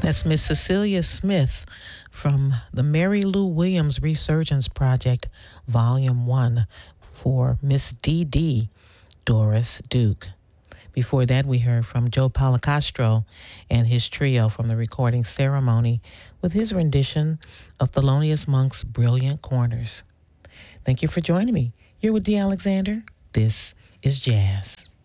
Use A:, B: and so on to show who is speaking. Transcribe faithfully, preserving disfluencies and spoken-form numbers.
A: That's Miss Cecilia Smith from the Mary Lou Williams Resurgence Project, Volume one, for Miss Dee Dee, Doris Duke. Before that, we heard from Joe Policastro and his trio from the recording ceremony with his rendition of Thelonious Monk's Brilliant Corners. Thank you for joining me. You're with Dee Alexander. This is Jazz.